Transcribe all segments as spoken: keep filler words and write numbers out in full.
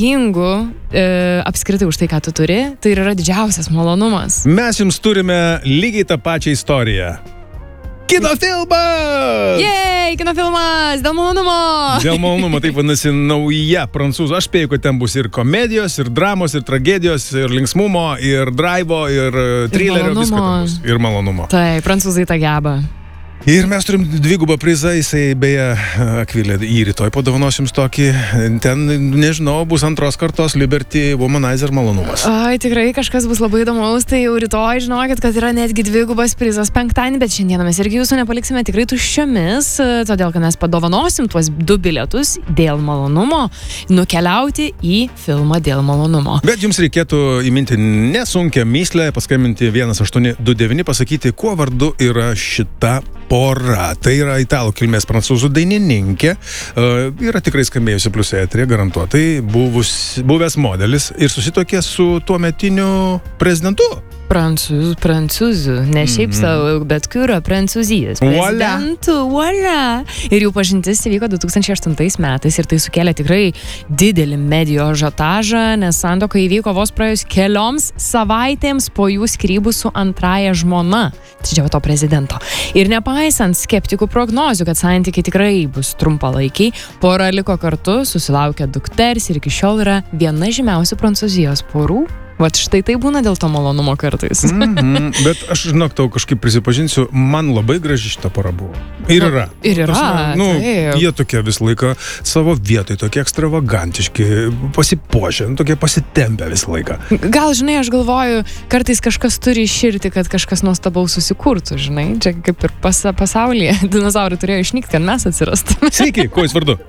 dėkingu e, apskritai už tai, ką tu turi, tai yra didžiausias malonumas. Mes jums turime lygiai tą pačią istoriją. Kino filmas! Jei, kino filmas, dėl malonumo! Dėl malonumo, taip vadinasi, nauja prancūzų. Aš spėju, kad ten bus ir komedijos, ir dramos, ir tragedijos, ir linksmumo, ir drivo, ir trilerio, visko ten bus. Ir malonumo. Tai, prancūzai tą geba. Ir mes turim dvigubą prizą, jisai beje, Akvilė, į rytoj padovanos jums tokį, ten, nežinau, bus antros kartos Liberty Womanizer malonumas. Ai, tikrai kažkas bus labai įdomaus, tai jau rytoj žinokit, kad yra netgi dvigubas prizas penktadienį, bet šiandieną mes irgi jūsų nepaliksime tikrai tuščiomis, todėl, kad mes padovanosim tuos du bilietus dėl malonumo nukeliauti į filmą dėl malonumo. Bet jums reikėtų įminti nesunkią myslę, paskambinti vienas aštuoni du devyni, pasakyti, kuo vardu yra šita pora. Tai yra italų kilmės prancūzų dainininkė, uh, yra tikrai skambėjusi Plius eteryje, garantuotai buvus, buvęs modelis ir susitokė su tuometiniu prezidentu. Prancūzų, prancūzų, ne šiaip mm-hmm. savo, bet kurio prancūzijos prezidentų, voila! Ir jų pažintis įvyko du tūkstančiai aštuntais metais ir tai sukėlė tikrai didelį medijų ažiotažą, nes santuoka įvyko vos praėjus kelioms savaitėms po jų skyrybų su antraja žmona, tačiau to prezidento. Ir nepaisant skeptikų prognozių, kad santykiai tikrai bus trumpalaikiai, pora liko kartu, susilaukė dukters ir iki šiol yra viena žymiausių Prancūzijos porų. Vat štai tai būna dėl to malonumo kartais. Mm-hmm. Bet aš, žinok, tau kažkaip prisipažinsiu, man labai graži šita pora buvo. Ir yra. Ir yra. Tasme, nu, jie tokie visą laiką savo vietoj, tokie ekstravagantiški, pasipuošę, tokie pasitempę visą laiką. Gal, žinai, aš galvoju, kartais kažkas turi iširti, kad kažkas nuostabaus susikurtų, žinai. Čia kaip ir pas, pasaulyje dinozaurai turėjo išnykti, kad mes atsirastume. Sveiki, kuo jūs vardu?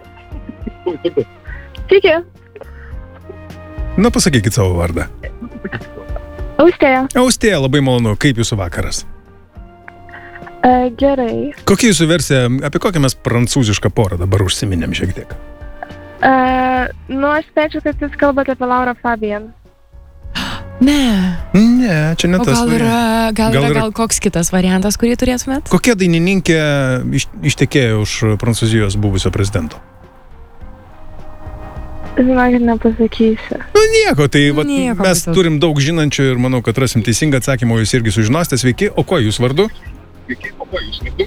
Sveiki. Na, pasakykit savo vardą. Austėja. Austėja, labai malonu. Kaip jūsų vakaras? E, gerai. Kokia jūsų versija, apie kokią mes prancūzišką porą dabar užsiminėm šiek tiek? E, nu, aš spėčiau, kad jūs kalbate apie Laura Fabian. Ne. Ne, čia ne o tas gal yra, gal, gal yra, yra gal koks kitas variantas, kurį turėtumėt? Kokia dainininkė iš, ištekėjo už Prancūzijos buvusio prezidento? Žinokit, nepasakysiu. Nu nieko, tai vat, nieko, mes bet... turim daug žinančių ir manau, kad rasim teisingą atsakymą, jūs irgi sužinosite. Sveiki, o kuo jūs vardu? Sveiki, o kuo jūs vardu?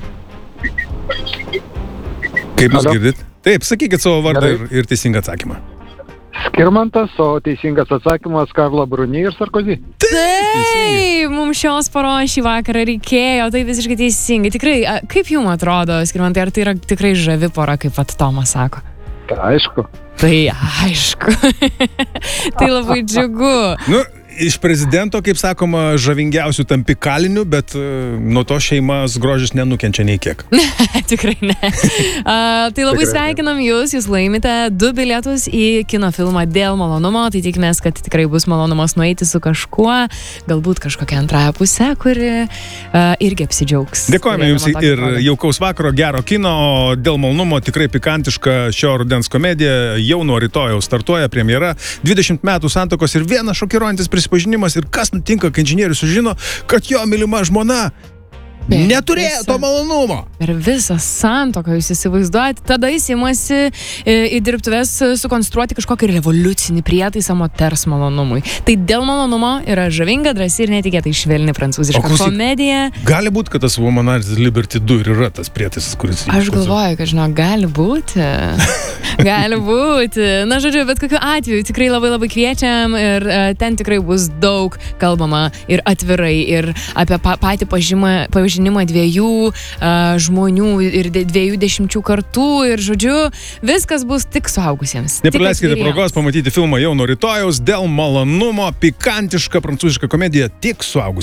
Kaip jūs girdit? Taip, sakykit savo vardą ir, ir teisingą atsakymą. Skirmantas, o teisingas atsakymas Karla Bruni ir Sarkozy. Taip, mums šios poros šį vakarą reikėjo, tai visiškai teisingai. Tikrai, kaip jums atrodo, Skirmantai, ar tai yra tikrai žavi pora, kaip vat Tomas sako? Tai aišku. Tai aišku. Tai labai džiugu. Nu, iš prezidento, kaip sakoma, žavingiausių tampi kaliniu, bet uh, nuo to šeimas grožis nenukenčia nei kiek. Tikrai ne. Uh, tai labai tikrai sveikinam jūs, jūs laimite du bilietus į kino filmą dėl malonumo, tai tikimės, kad tikrai bus malonumas nueiti su kažkuo, galbūt kažkokia antraja pusė, kuri uh, irgi apsidžiaugs. Dėkojame jums ir jaukaus vakaro, gero kino, o dėl malonumo tikrai pikantiška šio rudens komedija jau nuo rytojaus startuoja premjera, dvidešimt metų santuokos ir vienas šokiruojantis prisipažinimas ir kas nutinka, kai inžinierius sužino, kad jo mylima žmona neturėjo to malonumo. Per visą santuoką jūs įsivaizduojate, tada jis imasi į dirbtuves sukonstruoti kažkokį revoliucinį prietaisą moters malonumui. Tai dėl malonumo yra žavinga, drąsi ir netikėtai švelni prancūziška klausyk, komedija. Gali būti, kad tas Womanizer Liberty du ir yra tas prietaisas, kuris... Aš galvoju, kad žinau, gali būti. Gali būti. Na, žodžiu, bet kokiu atveju tikrai labai labai kviečiam ir uh, ten tikrai bus daug kalbama ir atvirai ir apie pa patį pažymą, pažinimą dviejų uh, žmonių ir dviejų dešimčių kartų ir, žodžiu, viskas bus tik suaugusiems. Nepraleiskite progos pamatyti filmą jau nuo rytojaus dėl malonumo, pikantiška prancūziška komedija tik suaugusiems.